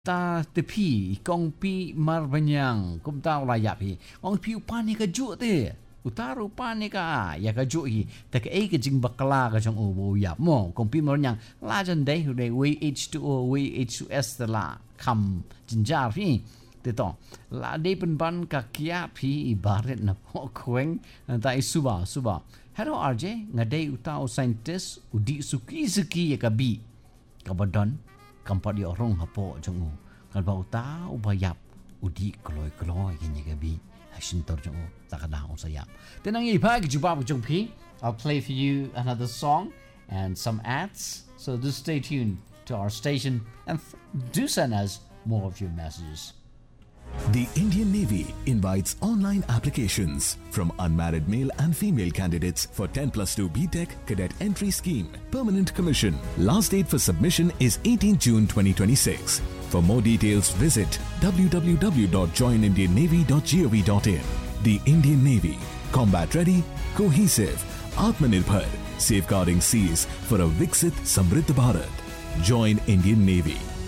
ta tepi kong pi marbanyang kum ta raya pi ong pi upani ka ju te utaru upani ka ya ka ju hi ta ka e ka jing bakla ka jong o yap mo kong pi marbanyang la jan dai hu dai we h2o we h2s ta la kham jinja pi te to la de pen ban ka kia pi ibaret na ho kweng ta suba hello rj ngadai utau scientist udi suki ya ka bi ka badon kampat dia orang hapo jongu kalau ta ubayap udi kloi kini gabi hasintor jongu takada on sayap tenang i bag jubab jongpi. I'll play for you another song and some ads, so do stay tuned to our station and do send us more of your messages. The Indian Navy invites online applications from unmarried male and female candidates for 10+2 BTEC Cadet Entry Scheme. Permanent commission. Last date for submission is 18 June 2026. For more details, visit www.joinindiannavy.gov.in. The Indian Navy. Combat ready, cohesive, Atmanirbhar, safeguarding seas for a Viksit Samriddh Bharat. Join Indian Navy.